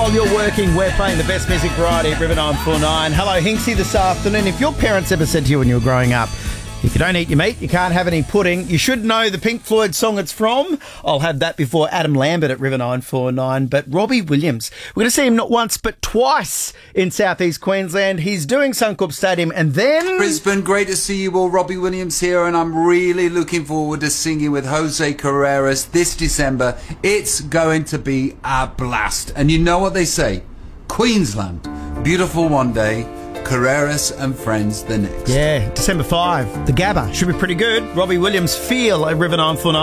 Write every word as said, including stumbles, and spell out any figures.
while you're working, we're playing the best music variety at River nine four nine. Hello, Hinksy, this afternoon. If your parents ever said to you when you were growing up, if you don't eat your meat, you can't have any pudding, you should know the Pink Floyd song it's from. I'll have that before Adam Lambert at River nine four nine. But Robbie Williams, we're going to see him not once but twice in southeast Queensland. He's doing Suncorp Stadium and then... Brisbane, great to see you all. Robbie Williams here, and I'm really looking forward to singing with Jose Carreras this December. It's going to be a blast. And you know what they say? Queensland, beautiful one day, Carreras and friends the next. Yeah, December fifth, the Gabba. Should be pretty good. Robbie Williams, Feel at River nine four nine.